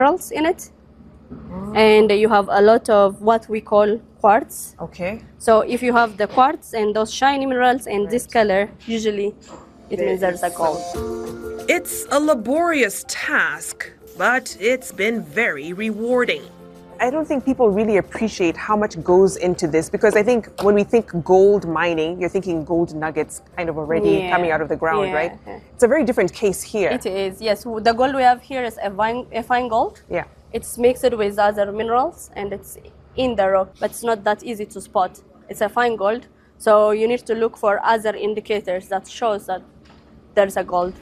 minerals in it. And you have a lot of what we call quartz. Okay. So if you have the quartz and those shiny minerals and this color, usually it means there's a gold. It's a laborious task, but it's been very rewarding. I don't think people really appreciate how much goes into this, because I think when we think gold mining, you're thinking gold nuggets kind of already coming out of the ground, right? Yeah. It's a very different case here. It is, yes. The gold we have here is a fine gold. Yeah. It's mixed with other minerals and it's in the rock, but it's not that easy to spot. It's a fine gold, so you need to look for other indicators that shows that there's a gold.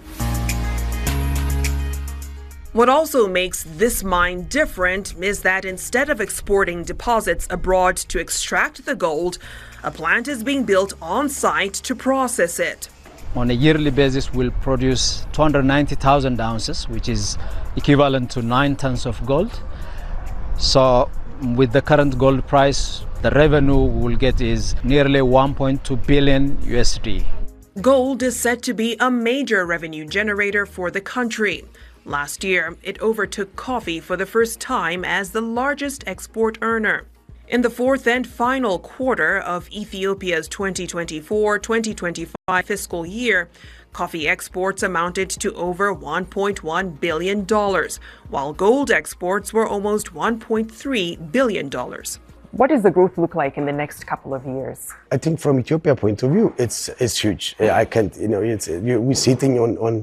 What also makes this mine different is that instead of exporting deposits abroad to extract the gold, a plant is being built on site to process it. On a yearly basis, we'll produce 290,000 ounces, which is equivalent to 9 tons of gold. So with the current gold price, the revenue we'll get is nearly 1.2 billion USD. Gold is said to be a major revenue generator for the country. Last year, it overtook coffee for the first time as the largest export earner. In the fourth and final quarter of Ethiopia's 2024-2025 fiscal year, coffee exports amounted to over $1.1 billion, while gold exports were almost $1.3 billion. What does the growth look like in the next couple of years? I think from Ethiopia point of view, it's huge. I can't, we're sitting on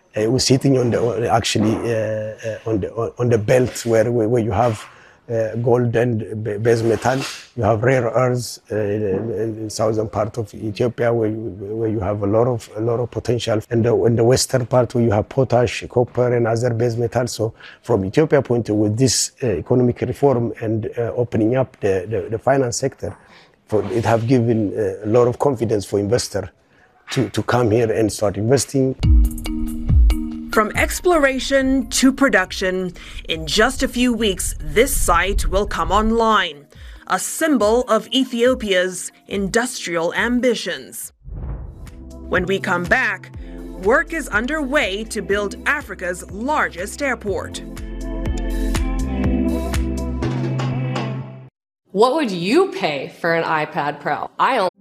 the belt where you have gold and base metal. You have rare earths in the southern part of Ethiopia where you have a lot of potential, and in the western part where you have potash, copper, and other base metals. So from Ethiopia point of view, with this economic reform and opening up the finance sector, it have given a lot of confidence for investors to come here and start investing. From exploration to production, in just a few weeks, this site will come online, a symbol of Ethiopia's industrial ambitions. When we come back, work is underway to build Africa's largest airport. What would you pay for an iPad Pro? I